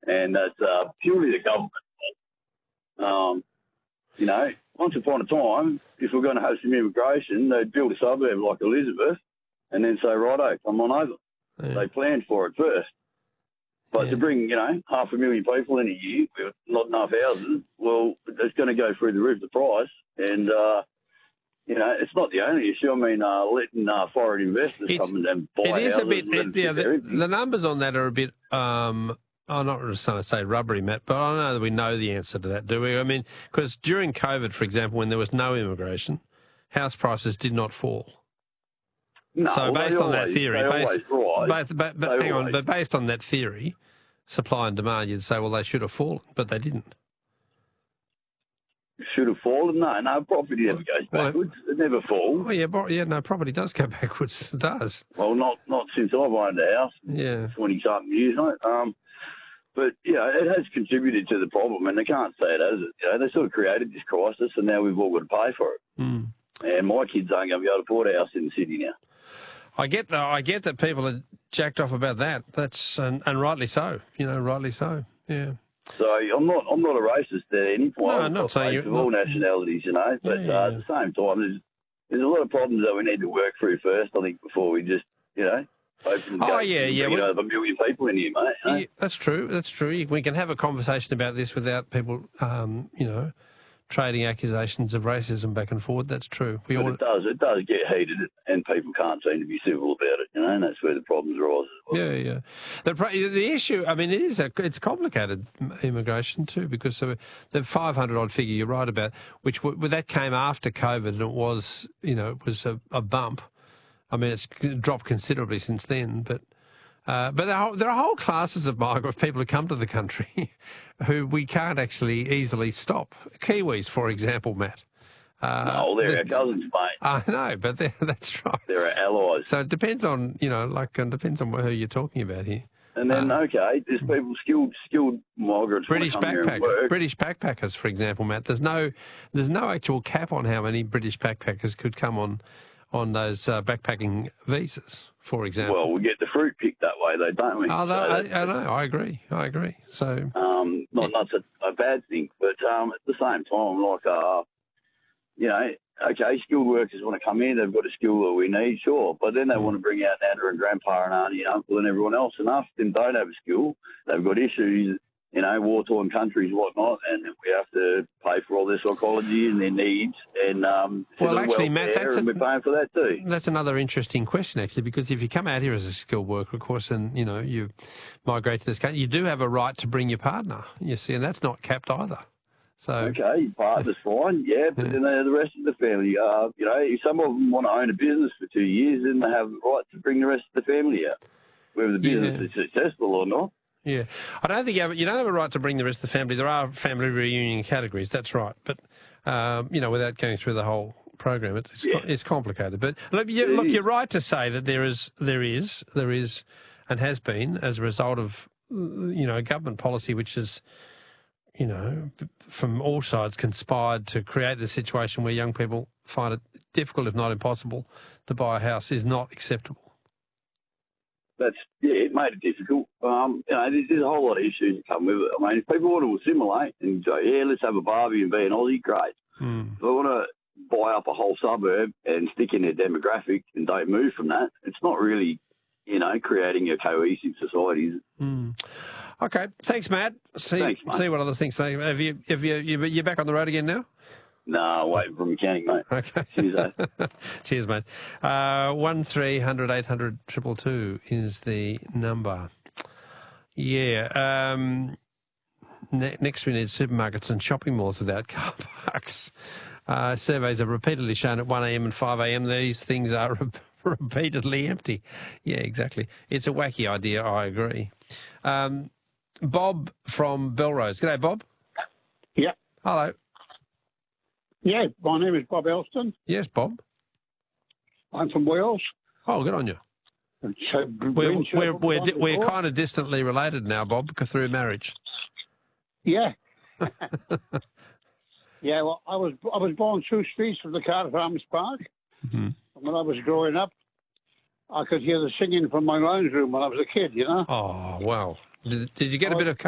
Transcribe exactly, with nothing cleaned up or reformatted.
and that's uh, purely the government. Um, you know, once upon a time, if we're going to have some immigration, they'd build a suburb like Elizabeth and then say, righto, come on over. Yeah. They planned for it first. But yeah. to bring, you know, half a million people in a year with not enough houses, well, it's going to go through the roof, the price. And, uh, you know, it's not the only issue. I mean, uh, letting uh, foreign investors it's, come and buy it is houses. A bit, it, yeah, the, the numbers on that are a bit, um, I'm not just trying to say rubbery, Matt, but I don't know that we know the answer to that, do we? I mean, because during COVID, for example, when there was no immigration, house prices did not fall. No, so based on always, that theory, based, but, but, but hang always. on, but based on that theory, supply and demand, you'd say, well, they should have fallen, but they didn't. Should have fallen? No, no, property never goes backwards. Well, it never falls. Oh, yeah, yeah, no, property does go backwards. It does. Well, not not since I've owned a house. Yeah. twenty-something years, mate. Um, but, yeah, it has contributed to the problem, and they can't say it has. You know, they sort of created this crisis, and now we've all got to pay for it. Mm. And my kids aren't going to be able to afford a house in the city now. I get the, I get that people are jacked off about that. That's and, and rightly so. You know, rightly so. Yeah. So I'm not I'm not a racist at any point. No, I'm not saying you. Of all nationalities, you know. But yeah, yeah, uh, yeah. at the same time, there's there's a lot of problems that we need to work through first. I think before we just you know. Open oh go, yeah, yeah. You know, a million people in here, mate. You know? Yeah, that's true. That's true. We can have a conversation about this without people, um, you know, trading accusations of racism back and forward. That's true. We but all... it does. It does get heated, and people can't seem to be civil about it. You know, and that's where the problems arise. Well. Yeah, yeah. The the issue. I mean, it is. A, it's complicated immigration too, because of the five hundred odd figure you're right about, which w- that came after COVID, and it was, you know, it was a, a bump. I mean, it's dropped considerably since then, but. Uh, but there are, there are whole classes of migrant people who come to the country who we can't actually easily stop. Kiwis, for example, Matt. Uh, no, they're our cousins, mate. I know, but that's right. They're our allies. So it depends on, you know, like, it depends on who you're talking about here. And then, uh, okay, there's people, skilled skilled migrants. British backpackers. British backpackers, for example, Matt. There's no, there's no actual cap on how many British backpackers could come on on those uh, backpacking visas, for example. Well, we get the fruit picked that way, though, don't we? Oh, no, so I, I know. I agree. I agree. So, um, not not a, a bad thing, but um, at the same time, like, uh, you know, okay, skilled workers want to come in. They've got a skill that we need, sure, but then they mm. want to bring out nana and grandpa and auntie and uncle and everyone else. And half of them don't have a skill. They've got issues. You know, war-torn countries, whatnot, and we have to pay for all their psychology and their needs. And um, well, actually, Matt, that's and a, we're paying for that too. That's another interesting question, actually, because if you come out here as a skilled worker, of course, and you know you migrate to this country, you do have a right to bring your partner. You see, and that's not capped either. So okay, your partner's fine, yeah, but yeah. then the rest of the family, uh, you know, if some of them want to own a business for two years, then they have the right to bring the rest of the family out, whether the business yeah. is successful or not. Yeah, I don't think you, have, you don't have a right to bring the rest of the family. There are family reunion categories, that's right. But, um, you know, without going through the whole program, it's yeah. it's complicated. But look, you, look, you're right to say that there is, there is, there is, and has been as a result of, you know, government policy which is, you know, from all sides conspired to create the situation where young people find it difficult, if not impossible, to buy a house is not acceptable. That's, yeah, it made it difficult. Um, you know, there's, there's a whole lot of issues that come with it. I mean, if people want to assimilate and go, yeah, let's have a barbie and be an Aussie, great. Mm. If they want to buy up a whole suburb and stick in their demographic and don't move from that, it's not really, you know, creating a cohesive society. Mm. Okay, thanks, Matt. See, thanks, mate. See what other things say. Have you, have you, you, you're back on the road again now? No, waiting for a mechanic, mate. Okay. Cheers, eh? Cheers, mate. Uh, one three hundred eight hundred triple two is the number. Yeah. Um, ne- next we need supermarkets and shopping malls without car parks. Uh, surveys have repeatedly shown at one a.m. and five a.m. these things are re- repeatedly empty. Yeah, exactly. It's a wacky idea, I agree. Um, Bob from Belrose. G'day, Bob. Yeah. Hello. Yeah, my name is Bob Elston. Yes, Bob. I'm from Wales. Oh, good on you. So we're we're, we're, di- we're kind of distantly related now, Bob, through marriage. Yeah. yeah, well, I was I was born two streets from the Cardiff Arms Park. Mm-hmm. When I was growing up, I could hear the singing from my lounge room when I was a kid, you know. Oh, wow. Did, did you get a bit of